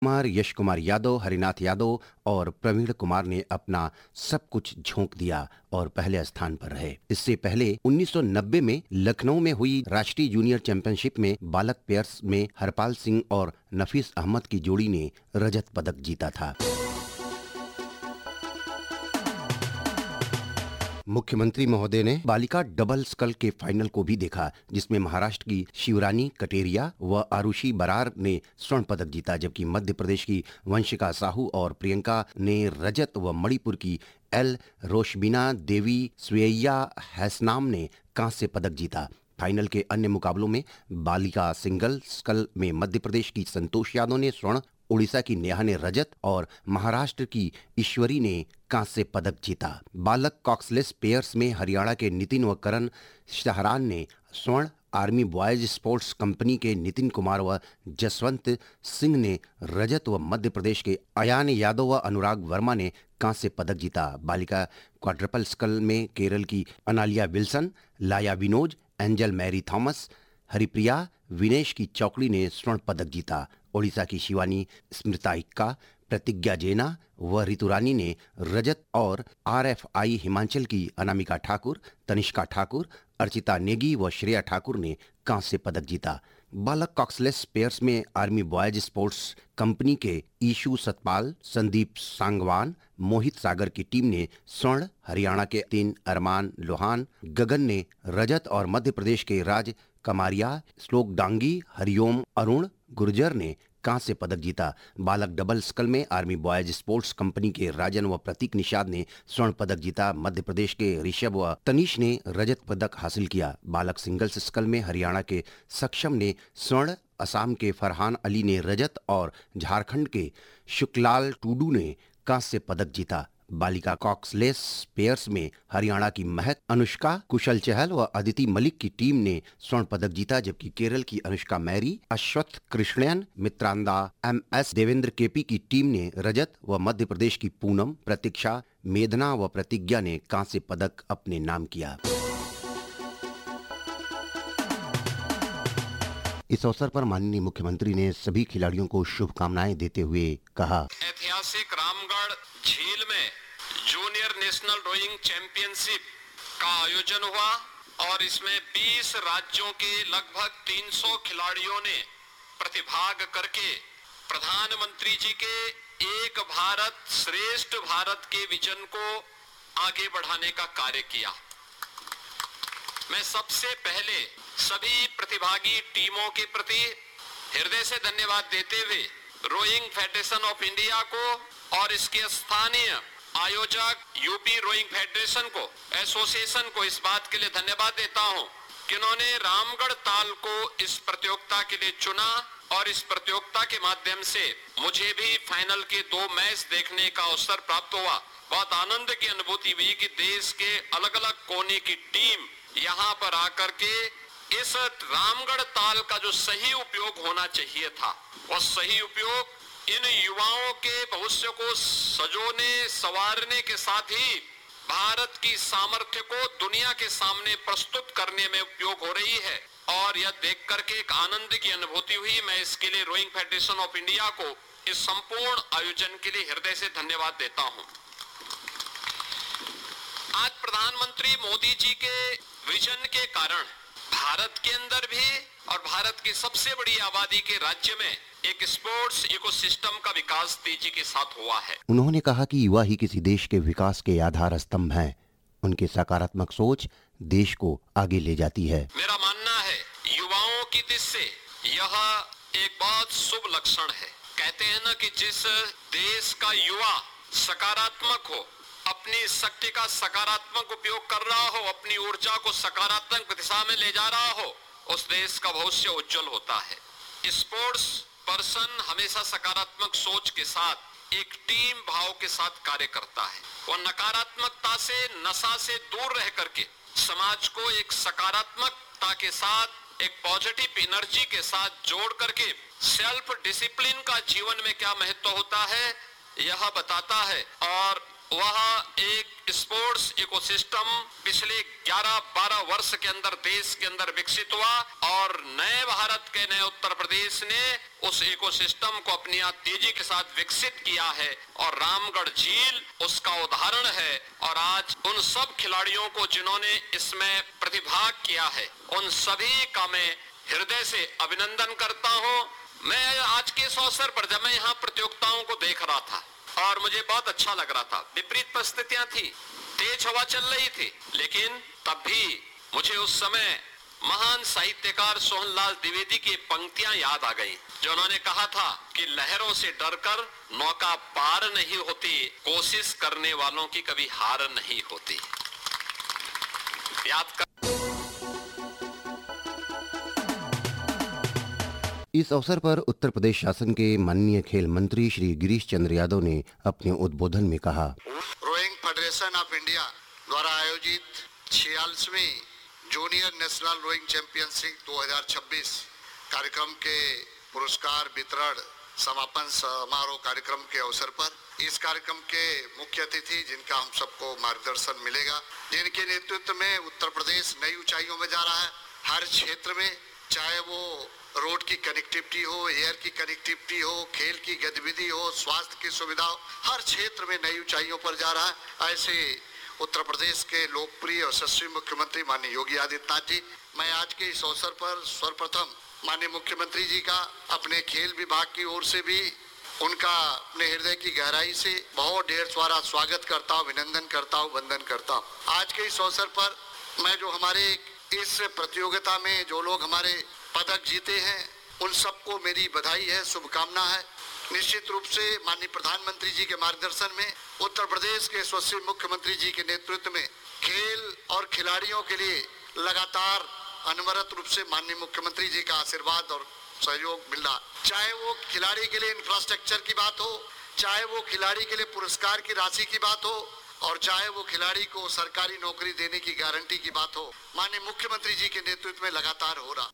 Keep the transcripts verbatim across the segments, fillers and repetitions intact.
कुमार, यश कुमार यादव, हरिनाथ यादव और प्रवीण कुमार ने अपना सब कुछ झोंक दिया और पहले स्थान पर रहे। इससे पहले उन्नीस सौ नब्बे में लखनऊ में हुई राष्ट्रीय जूनियर चैंपियनशिप में बालक पेयर्स में हरपाल सिंह और नफीस अहमद की जोड़ी ने रजत पदक जीता था। मुख्यमंत्री महोदय ने बालिका डबल स्कल के फाइनल को भी देखा, जिसमें महाराष्ट्र की शिवरानी कटेरिया व आरुषि बरार ने स्वर्ण पदक जीता, जबकि मध्य प्रदेश की वंशिका साहू और प्रियंका ने रजत व मणिपुर की एल रोशबिना देवी स्वेया हैसनाम ने कांस्य पदक जीता। फाइनल के अन्य मुकाबलों में बालिका सिंगल स्कल में मध्य प्रदेश की संतोष यादव ने स्वर्ण, उड़ीसा की नेहा ने रजत और महाराष्ट्र की ईश्वरी ने कांस्य पदक जीता। बालक कॉक्सलेस पेयर्स में हरियाणा के नितिन व करण शहरान ने स्वर्ण, आर्मी बॉयज स्पोर्ट्स कंपनी के नितिन कुमार व जसवंत सिंह ने रजत व मध्य प्रदेश के अयान यादव व अनुराग वर्मा ने कांस्य पदक जीता। बालिका क्वाड्रपल स्कल में केरल की अनालिया विल्सन, लाया विनोज, angel Mary Thomas, Haripriya Vinesh की चौकड़ी ने स्वर्ण पदक जीता। ओडिशा की शिवानी स्मृता इक्का, प्रतिज्ञा जेना व ऋतुरानी ने रजत और आरएफआई हिमाचल की अनामिका ठाकुर, तनिष्का ठाकुर, अर्चिता नेगी व श्रेया ठाकुर ने कांस्य पदक जीता। बालक कॉक्सलेस पेयर्स में आर्मी बॉयज स्पोर्ट्स कंपनी के ईशु सतपाल, संदीप सांगवान, मोहित सागर की टीम ने स्वर्ण, हरियाणा के तीन अरमान लोहान, गगन ने रजत और मध्य प्रदेश के राज कमारिया, श्लोक डांगी, हरिओम अरुण गुर्जर ने कांस्य पदक जीता। बालक डबल स्कल में आर्मी बॉयज स्पोर्ट्स कंपनी के राजन व प्रतीक निषाद ने स्वर्ण पदक जीता। मध्य प्रदेश के ऋषभ व तनीश ने रजत पदक हासिल किया। बालक सिंगल्स स्कल में हरियाणा के सक्षम ने स्वर्ण, असम के फरहान अली ने रजत और झारखंड के शुक्लाल टूडू ने कांस्य पदक जीता। बालिका कॉक्सलेस पेयर्स में हरियाणा की महक, अनुष्का, कुशल चहल व अदिति मलिक की टीम ने स्वर्ण पदक जीता, जबकि केरल की Anushka Mary, Ashwath कृष्णयन, मित्रांदा, M S Devendra KP की टीम ने रजत व मध्य प्रदेश की पूनम, प्रतीक्षा, मेधना व प्रतिज्ञा ने कांस्य पदक अपने नाम किया। इस अवसर पर माननीय मुख्यमंत्री ने सभी खिलाड़ियों को शुभकामनाएं देते हुए कहा, ऐतिहासिक रामगढ़ झील में जूनियर नेशनल रोइंग चैंपियनशिप का आयोजन हुआ और इसमें बीस राज्यों के लगभग तीन सौ खिलाड़ियों ने प्रतिभाग करके प्रधानमंत्री जी के एक भारत श्रेष्ठ भारत के विजन को आगे बढ़ाने का कार्य किया। मैं सबसे पहले सभी प्रतिभागी टीमों के प्रति हृदय से धन्यवाद देते हुए रोइंग फेडरेशन ऑफ इंडिया को और इसके स्थानीय आयोजक यूपी रोइंग फेडरेशन को, एसोसिएशन को इस बात के लिए धन्यवाद देता हूं कि उन्होंने रामगढ़ ताल को इस प्रतियोगिता के लिए चुना और इस प्रतियोगिता के माध्यम से मुझे भी फाइनल के दो मैच देखने का अवसर प्राप्त हुआ। बहुत आनंद की अनुभूति हुई कि देश के अलग अलग कोने की टीम यहाँ पर आकर के इस रामगढ़ ताल का जो सही उपयोग होना चाहिए था, वो सही उपयोग इन युवाओं के भविष्य को सजोने संवारने के साथ ही भारत की सामर्थ्य को दुनिया के सामने प्रस्तुत करने में उपयोग हो रही है और यह देख करके एक आनंद की अनुभूति हुई। मैं इसके लिए रोइंग फेडरेशन ऑफ इंडिया को इस संपूर्ण आयोजन के लिए हृदय से धन्यवाद देता हूं। आज प्रधानमंत्री मोदी जी के विजन के कारण भारत के अंदर भी और भारत की सबसे बड़ी आबादी के राज्य में एक स्पोर्ट्स इकोसिस्टम का विकास तेजी के साथ हुआ है। उन्होंने कहा कि युवा ही किसी देश के विकास के आधार स्तंभ हैं। उनकी सकारात्मक सोच देश को आगे ले जाती है। मेरा मानना है युवाओं की दृष्टि से यह एक बहुत शुभ लक्षण है। कहते हैं ना कि जिस देश का युवा सकारात्मक हो, अपनी शक्ति का सकारात्मक उपयोग कर रहा हो, अपनी ऊर्जा को सकारात्मक दिशा में ले जा रहा हो, उस देश का भविष्य उज्जवल होता है। स्पोर्ट्स पर्सन हमेशा सकारात्मक सोच के साथ एक टीम भाव के साथ कार्य करता है। वो नकारात्मकता से, नशा से दूर रह करके समाज को एक सकारात्मकता के साथ, एक पॉजिटिव एनर्जी के साथ जोड़ करके सेल्फ डिसिप्लिन का जीवन में क्या महत्व होता है यह बताता है। और वह एक स्पोर्ट्स इकोसिस्टम पिछले ग्यारह बारह वर्ष के अंदर देश के अंदर विकसित हुआ और नए भारत के नए उत्तर प्रदेश ने उस इकोसिस्टम को अपनी तेजी के साथ विकसित किया है और रामगढ़ झील उसका उदाहरण है। और आज उन सब खिलाड़ियों को जिन्होंने इसमें प्रतिभाग किया है, उन सभी का मैं हृदय से अभिनंदन करता हूं। मैं आज के इस अवसर पर जब मैं यहाँ प्रतियोगिताओं को देख रहा था और मुझे बहुत अच्छा लग रहा था, विपरीत परिस्थितियां थी, तेज हवा चल रही थी, लेकिन तब भी मुझे उस समय महान साहित्यकार सोहनलाल द्विवेदी की पंक्तियां याद आ गई, जो उन्होंने कहा था कि लहरों से डरकर नौका पार नहीं होती, कोशिश करने वालों की कभी हार नहीं होती। याद कर इस अवसर पर उत्तर प्रदेश शासन के माननीय खेल मंत्री श्री गिरीश चंद्र यादव ने अपने उद्बोधन में कहा, रोइंग फेडरेशन ऑफ इंडिया द्वारा आयोजित छियालीसवीं जूनियर नेशनल रोइंग चैंपियनशिप दो हज़ार छब्बीस कार्यक्रम के पुरस्कार वितरण समापन समारोह कार्यक्रम के अवसर पर इस कार्यक्रम के मुख्य अतिथि जिनका हम सबको मार्गदर्शन मिलेगा, जिनके नेतृत्व में उत्तर प्रदेश नई ऊंचाइयों में जा रहा है। हर क्षेत्र में, चाहे वो रोड की कनेक्टिविटी हो, एयर की कनेक्टिविटी हो, खेल की गतिविधि हो, स्वास्थ्य की सुविधा हो, हर क्षेत्र में नई ऊंचाइयों पर जा रहा है। ऐसे उत्तर प्रदेश के लोकप्रिय और यशस्वी मुख्यमंत्री माननीय योगी आदित्यनाथ जी, मैं आज के इस अवसर पर सर्वप्रथम माननीय मुख्यमंत्री जी का अपने खेल विभाग की ओर से भी उनका अपने हृदय की गहराई से बहुत ढेर सारा स्वागत करता हूँ, अभिनंदन करता हूँ, वंदन करता हूँ। आज के इस अवसर पर मैं जो हमारे इस प्रतियोगिता में जो लोग हमारे पदक जीते हैं, उन सबको मेरी बधाई है, शुभकामना है। निश्चित रूप से माननीय प्रधानमंत्री जी के मार्गदर्शन में, उत्तर प्रदेश के यशस्वी मुख्यमंत्री जी के नेतृत्व में खेल और खिलाड़ियों के लिए लगातार अनवरत रूप से माननीय मुख्यमंत्री जी का आशीर्वाद और सहयोग मिल रहा। चाहे वो खिलाड़ी के लिए इंफ्रास्ट्रक्चर की बात हो, चाहे वो खिलाड़ी के लिए पुरस्कार की राशि की बात हो, और चाहे वो खिलाड़ी को सरकारी नौकरी देने की गारंटी की बात हो, माननीय मुख्यमंत्री जी के नेतृत्व में लगातार हो रहा।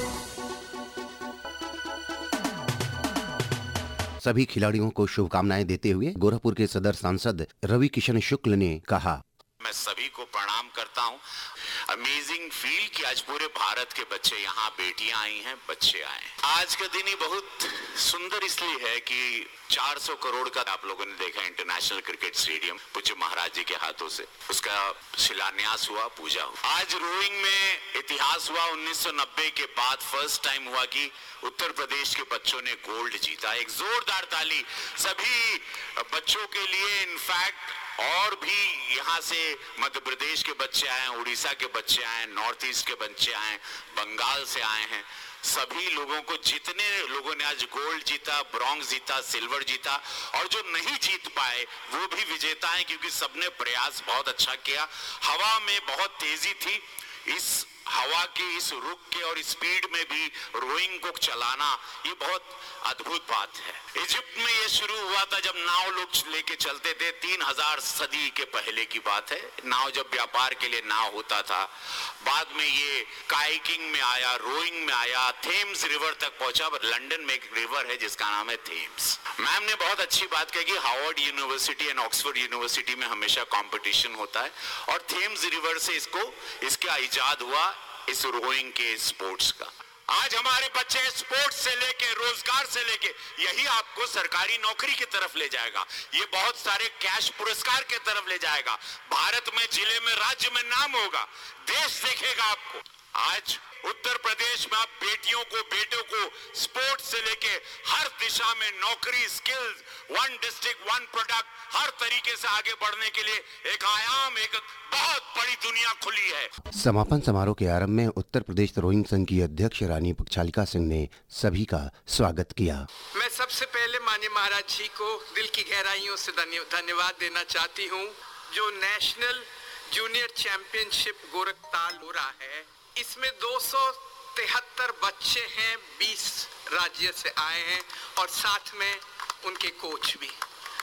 सभी खिलाड़ियों को शुभकामनाएं देते हुए गोरखपुर के सदर सांसद रवि किशन शुक्ल ने कहा, मैं सभी को प्रणाम करता हूं। अमेजिंग फील कि आज पूरे भारत के बच्चे यहाँ, बेटियां आई हैं, बच्चे आए हैं। आज का दिन ही बहुत सुंदर इसलिए है कि चार सौ करोड़ का आप लोगों ने देखा इंटरनेशनल क्रिकेट स्टेडियम पूज्य महाराज जी के हाथों से उसका शिलान्यास हुआ, पूजा हुआ। आज रोइंग में इतिहास हुआ, उन्नीस सौ नब्बे के बाद फर्स्ट टाइम हुआ कि उत्तर प्रदेश के बच्चों ने गोल्ड जीता। एक जोरदार ताली सभी बच्चों के लिए। इनफैक्ट और भी यहाँ से मध्य प्रदेश के बच्चे आए हैं, उड़ीसा के बच्चे आए हैं, नॉर्थ ईस्ट के बच्चे आए हैं, बंगाल से आए हैं। सभी लोगों को, जितने लोगों ने आज गोल्ड जीता, ब्रॉन्ज जीता, सिल्वर जीता, और जो नहीं जीत पाए वो भी विजेता हैं, क्योंकि सबने प्रयास बहुत अच्छा किया। हवा में बहुत तेजी थी, इस हवा के इस रुख के और स्पीड में भी रोइंग को चलाना ये बहुत अद्भुत बात है। इजिप्ट में ये शुरू हुआ था जब नाव लोग लेके चलते थे, तीन हजार सदी के पहले की बात है। नाव जब व्यापार के लिए नाव होता था, बाद में ये काइकिंग में आया, रोइंग में आया, थेम्स रिवर तक पहुंचा। लंदन में एक रिवर है जिसका नाम है थेम्स। मैम ने बहुत अच्छी बात कही कि Harvard university and Oxford university में हमेशा कंपटीशन होता है, और थेम्स रिवर से इसको इसका इजाद हुआ इस रोइंग के स्पोर्ट्स का। आज हमारे बच्चे स्पोर्ट्स से लेके, रोजगार से लेके, यही आपको सरकारी नौकरी की तरफ ले जाएगा। ये बहुत सारे कैश पुरस्कार की तरफ ले जाएगा। भारत में, जिले में, राज्य में नाम होगा, देश देखेगा आपको। आज उत्तर प्रदेश में आप बेटियों को, बेटों को स्पोर्ट्स से लेके हर दिशा में नौकरी, skills, one district one product, हर तरीके से आगे बढ़ने के लिए एक आयाम, एक बहुत बड़ी दुनिया खुली है। समापन समारोह के आरंभ में उत्तर प्रदेश रोइंग संघ की अध्यक्ष रानी पक्षालिका सिंह ने सभी का स्वागत किया। मैं सबसे पहले माननीय महाराज जी को दिल की गहराइयों से धन्यवाद देना चाहती हूँ। जो नेशनल जूनियर चैंपियनशिप गोरखताल हो रहा है, इसमें दो सौ तिहत्तर बच्चे हैं, बीस राज्य से आए हैं, और साथ में उनके कोच भी।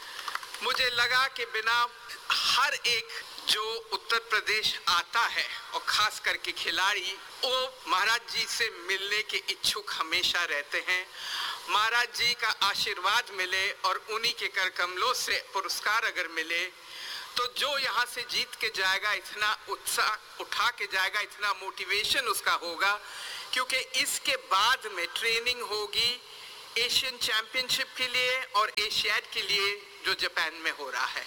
मुझे लगा कि बिना हर एक जो उत्तर प्रदेश आता है, और खास करके खिलाड़ी, वो महाराज जी से मिलने के इच्छुक हमेशा रहते हैं। महाराज जी का आशीर्वाद मिले और उन्हीं के कर कमलों से पुरस्कार अगर मिले तो जो यहाँ से जीत के जाएगा, इतना उत्साह उठा के जाएगा, इतना मोटिवेशन उसका होगा, क्योंकि इसके बाद में ट्रेनिंग होगी एशियन चैंपियनशिप के लिए और एशियाड के लिए जो जापान में हो रहा है।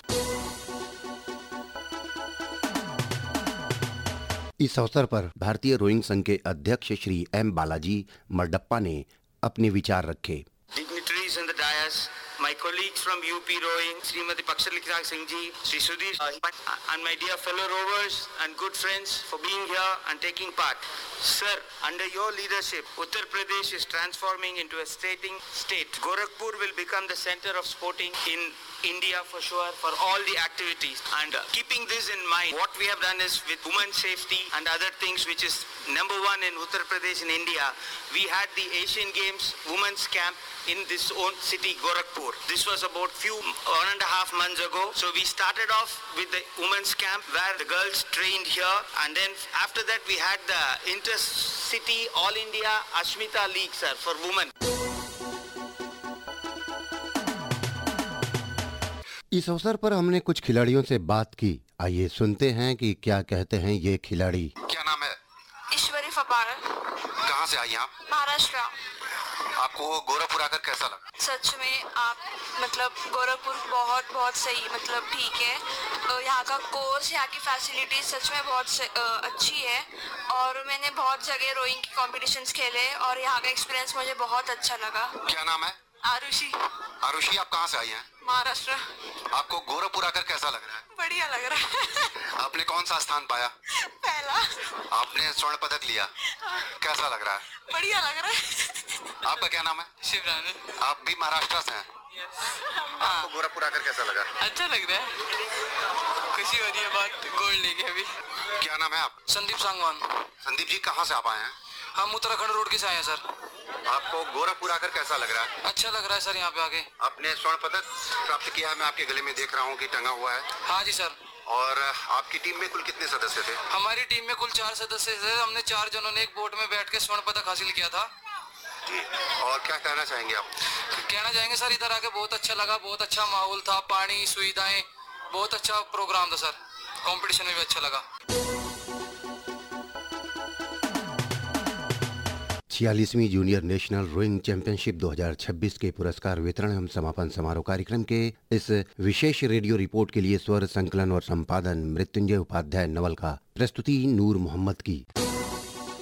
इस अवसर पर भारतीय रोइंग संघ के अध्यक्ष श्री एम बालाजी मरडप्पा ने अपने विचार रखे। Dignitaries in the dais, my colleagues from U P Rowing, Srimati Pakshalika Singh ji, Sri Sudhir, uh, and my dear fellow rowers and good friends for being here and taking part. Sir, under your leadership, Uttar Pradesh is transforming into a stating state. Gorakhpur will become the center of sporting in India for sure, for all the activities. And uh, keeping this in mind, what we have done is with women's safety and other things, which is number one in Uttar Pradesh in India, we had the Asian Games Women's Camp in this own city, Gorakhpur. This was about few, one and a half months ago. So we started off with the women's camp where the girls trained here, and then after that we had the inter-city All India Ashmita League, sir, for women. इस अवसर पर हमने कुछ खिलाड़ियों से बात की। आइए सुनते हैं कि क्या कहते हैं ये खिलाड़ी। क्या नाम है? ईश्वरी फपाड़ा। कहाँ से आई आप? महाराष्ट्र। आपको गोरखपुर आकर कैसा लगा? सच में आप मतलब गोरखपुर बहुत बहुत सही, मतलब ठीक है। यहाँ का कोर्स, यहाँ की फैसिलिटीज सच में बहुत अच्छी है, और मैंने बहुत जगह रोइंग के कॉम्पिटिशन्स खेले और यहाँ का एक्सपीरियंस मुझे बहुत अच्छा लगा। क्या नाम है? आरुषि। आरुषि, आप कहाँ से आई हैं? महाराष्ट्र। आपको गोरखपुर आकर कैसा लग रहा है? बढ़िया लग रहा है। आपने कौन सा स्थान पाया? पहला। आपने स्वर्ण पदक लिया, कैसा लग रहा है? बढ़िया लग रहा है। आपका क्या नाम है? शिवरानी। आप भी महाराष्ट्र से हैं? आपको गोरखपुर आकर कैसा लगा? अच्छा लग रहा है, खुशी हो रही है बहुत, गोल्ड लेके अभी। क्या नाम है आप? संदीप सांगवान। संदीप जी, कहाँ से आप आए हैं? हम उत्तराखंड रोड के से आए हैं सर। आपको गोरखपुर आकर कैसा लग रहा है? अच्छा लग रहा है सर यहाँ पे आके। आपने स्वर्ण पदक प्राप्त किया है, मैं आपके गले में देख रहा हूँ कि टंगा हुआ है। हाँ जी सर। और आपकी टीम में कुल कितने सदस्य थे? हमारी टीम में कुल चार सदस्य थे। हमने चार जनों ने एक बोट में बैठ के स्वर्ण पदक हासिल किया था जी। और क्या कहना चाहेंगे आप? कहना चाहेंगे सर, इधर आके बहुत अच्छा लगा, बहुत अच्छा माहौल था, पानी, सुविधाएं, बहुत अच्छा प्रोग्राम था सर। कंपटीशन में भी अच्छा लगा। छियालीसवीं जूनियर नेशनल रोइंग चैंपियनशिप दो हज़ार छब्बीस के पुरस्कार वितरण एवं समापन समारोह कार्यक्रम के इस विशेष रेडियो रिपोर्ट के लिए स्वर संकलन और संपादन मृत्युंजय उपाध्याय नवल का, प्रस्तुति नूर मोहम्मद की।